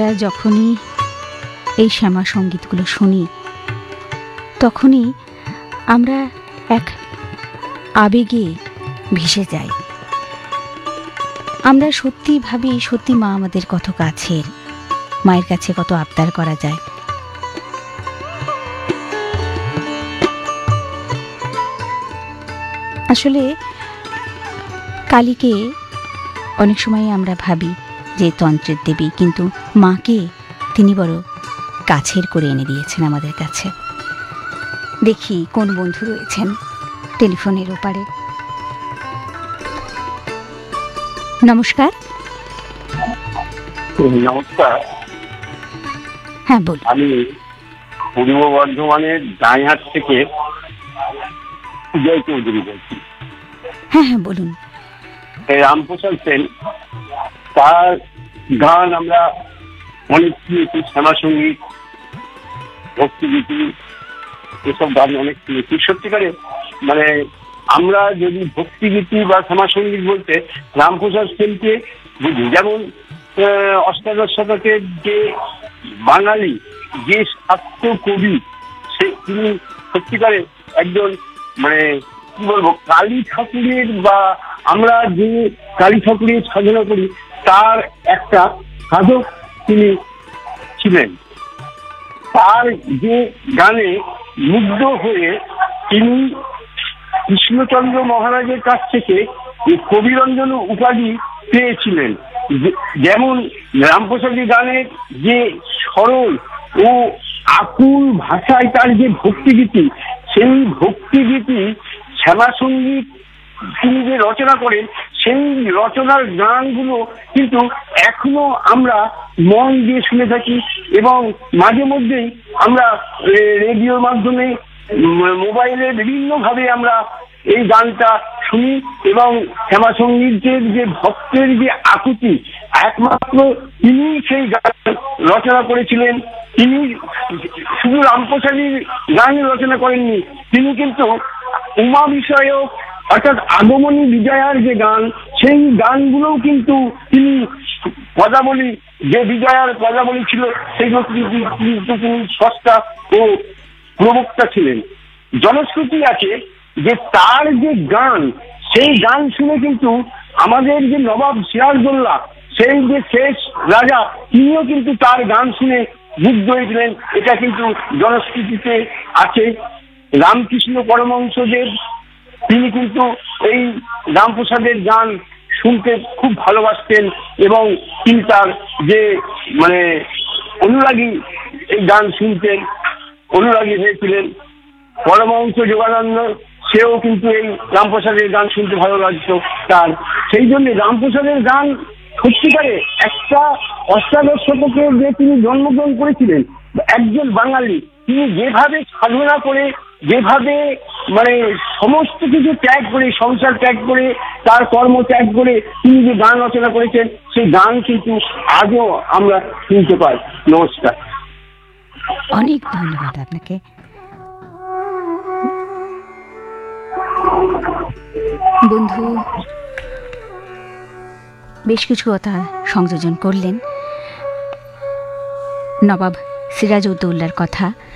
যখনই এই শ্যামা সঙ্গীতগুলো শুনি তখনই আমরা এক আবেগে ভেসে যাই। আমরা সত্যি ভাবি সত্যি মা আমাদের কত কাছের, মায়ের কাছে কত আবদার করা যায়। আসলে কালীকে অনেক সময় আমরা ভাবি যে তন্ত্রের দেবী, কিন্তু মাকে তিনি বড় কাছের করে এনে দিয়েছেন আমাদের কাছে। দেখি কোন বন্ধু রয়েছেন টেলিফোনের ওপারে। নমস্কার। নমস্কার। হ্যাঁ বলুন। আমি পূর্ব বর্ধমানের দাঁইহাট থেকে জয় চৌধুরী বলছি। হ্যাঁ হ্যাঁ বলুন। রামপ্রসাদ সেন, তার গান আমরা অনেক শুনেছি, শ্যামা সঙ্গীত, ভক্তিগীতি, এসব গান অনেক শুনেছি। সত্যিকারে মানে আমরা যদি ভক্তিগীতি বা শ্যামা সঙ্গীত বলতে রামপ্রসাদ সেনকে বুঝি। যেমন অষ্টাদশ শতকের যে বাঙালি যে শাস্ত্র কবি, সে তিনি সত্যিকারে একজন মানে কি বলবো, কালী ঠাকুরের বা আমরা যে কালী ঠাকুরের সাধনা করি তার একটা সাধক তিনি ছিলেন। তার যে গানে মুগ্ধ হয়ে তিনি কৃষ্ণচন্দ্র মহারাজের কাছ থেকে এই কবিরঞ্জন উপাধি পেয়েছিলেন। যেমন রামপ্রসাদের গানের যে সরল ও আকুল ভাষায় তার যে ভক্তিগীতি, সেই ভক্তিগীতি শ্যামা সঙ্গীত তিনি যে রচনা করেন, সেই রচনার গানগুলো কিন্তু এখনো আমরা মন দিয়ে শুনে থাকি এবং মাঝে মধ্যেই আমরা রেডিওর মাধ্যমে, মোবাইলে বিভিন্নভাবে আমরা এই গানটা শুনি। এবং শ্যামা সঙ্গীতের যে ভক্তের যে আকুতি, একমাত্র তিনি সেই গান রচনা করেছিলেন। তিনি শুধু রামপ্রসাদের গান রচনা করেননি, তিনি কিন্তু উমা বিষয়ক অর্থাৎ আগমনী বিজয়ার যে গান, সেই গানগুলোও কিন্তু তিনি পদাবলী, যে বিজয়ার পদাবলী ছিল সেইগুলো কিন্তু তিনি স্রষ্টা ও প্রবক্তা ছিলেন। জনশ্রুতি আছে যে তার যে গান, সেই গান শুনে কিন্তু আমাদের যে নবাব সিরাজদৌল্লা, সেই যে শেষ রাজা, তিনিও কিন্তু তার গান শুনে মুগ্ধ হয়েছিলেন। এটা কিন্তু জনশ্রুতিতে আছে। রামকৃষ্ণ পরমহংসদেব তিনি কিন্তু এই রামপ্রসাদের গান শুনতে খুব ভালোবাসতেন এবং তিনি তার যে মানে অনুরাগী, এই গান শুনতেন, অনুরাগী হয়েছিলেন। পরমহংস যোগানন্দ, সেও কিন্তু এই রামপ্রসাদের গান শুনতে ভালো লাগতো তার। সেই জন্য রামপ্রসাদের গান সত্যিকারে একটা অষ্টাদশ শতকে যে তিনি জন্মগ্রহণ করেছিলেন, একজন বাঙালি, তিনি যেভাবে সাধনা করে, যেভাবে মানে সমস্ত কিছু ত্যাগ করে, সংসার ত্যাগ করে, তার কর্ম ত্যাগ করে তিনি যে গান রচনা করেছেন, সেই গান কিন্তু আজও আমরা শুনতে পাই। নমস্কার। অনেক ধন্যবাদ আপনাকে। বন্ধু বেশ কিছু কথা সংযোজন করলেন। নবাব সিরাজউদ্দৌলার কথা